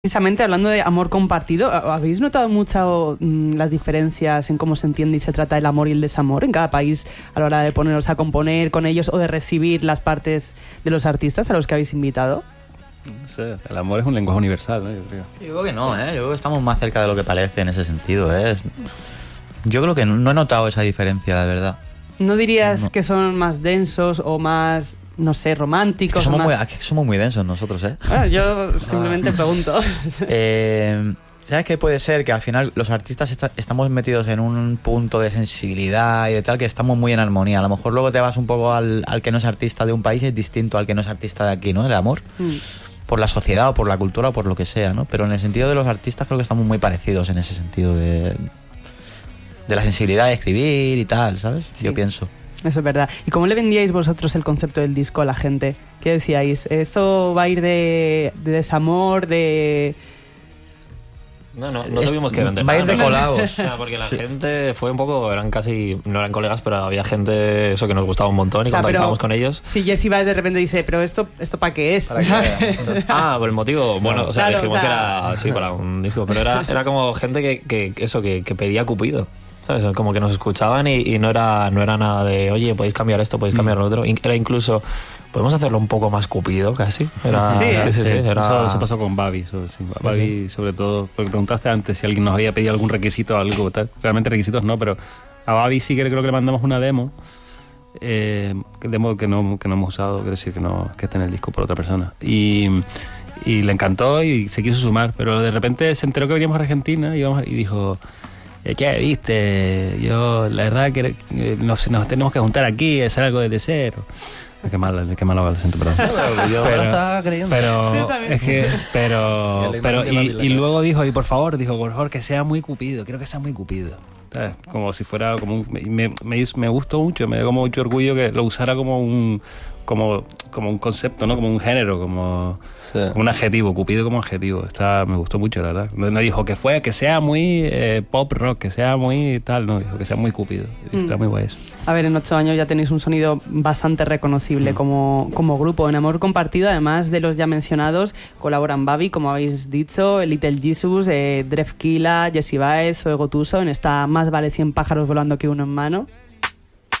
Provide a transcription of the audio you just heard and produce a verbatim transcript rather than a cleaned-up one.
Precisamente hablando de amor compartido, ¿habéis notado mucho mmm, las diferencias en cómo se entiende y se trata el amor y el desamor en cada país a la hora de poneros a componer con ellos o de recibir las partes de los artistas a los que habéis invitado? No sé, el amor es un lenguaje universal, ¿no? Yo creo. Yo creo que no, ¿eh? Yo creo que estamos más cerca de lo que parece en ese sentido, ¿eh? Yo creo que no he notado esa diferencia, la verdad. ¿No dirías no. que son más densos o más, no sé, románticos? Que somos, más... muy, aquí somos muy densos nosotros, ¿eh? Bueno, yo simplemente ah. pregunto. eh, ¿Sabes qué puede ser? Que al final los artistas está, estamos metidos en un punto de sensibilidad y de tal que estamos muy en armonía. A lo mejor luego te vas un poco al, al que no es artista de un país, es distinto al que no es artista de aquí, ¿no? El amor. Mm. Por la sociedad o por la cultura o por lo que sea, ¿no? Pero en el sentido de los artistas creo que estamos muy parecidos en ese sentido de, de la sensibilidad de escribir y tal, ¿sabes? Sí. Yo pienso. Eso es verdad. ¿Y cómo le vendíais vosotros el concepto del disco a la gente? ¿Qué decíais? ¿Esto va a ir de, de desamor, de...? No, no, no tuvimos que vender va a ir de nada, colados. O sea, porque la sí. gente fue un poco, eran casi, no eran colegas, pero había gente eso que nos gustaba un montón y o sea, contactábamos con ellos. Si Jessy va de repente dice, pero esto, ¿esto para qué es? ¿Para qué? Ah, por el motivo, bueno, o sea, claro, dijimos o sea... que era sí, para un disco, pero era, era como gente que, que eso, que, que pedía Cupido. ¿Sabes? Como que nos escuchaban y, y no era no era nada de, oye, podéis cambiar esto, podéis cambiar lo otro. Era incluso, podemos hacerlo un poco más Cupido, casi. Era, sí, sí, sí, sí, era... Eso, eso pasó con Babi. Eso, sí. Babi, sí, sí. Sobre todo, porque preguntaste antes si alguien nos había pedido algún requisito o algo tal. Realmente requisitos no, pero a Babi sí que creo que le mandamos una demo. Eh, demo que no, que no hemos usado, quiero decir que, no, que está en el disco por otra persona. Y... y le encantó y se quiso sumar, pero de repente se enteró que veníamos a Argentina y, íbamos, y dijo... ¿Qué viste? Yo, la verdad que eh, nos, nos tenemos que juntar aquí, hacer algo desde cero. Qué mal, qué mal lo siento, perdón. Yo pero, estaba creyendo. Pero, sí, es que, pero, pero y, y luego dijo, y por favor, dijo, por favor, que sea muy cupido, quiero que sea muy cupido. ¿Sabes? Como si fuera como un, me, me, me gustó mucho, me dio como mucho orgullo que lo usara como un, como, como un concepto, ¿no? Como un género, como, sí. como un adjetivo, Cupido como adjetivo. Está, me gustó mucho, la verdad. No dijo que fue, que sea muy eh, pop rock, que sea muy tal, no, dijo que sea muy Cupido. Mm. Está muy guay eso. A ver, en ocho años ya tenéis un sonido bastante reconocible mm. como, como grupo. En Amor Compartido, además de los ya mencionados, colaboran Babi, como habéis dicho, Little Jesus, eh, Drefkila, Jessy Baez o Ego Tuso en esta Más vale cien pájaros volando que uno en mano.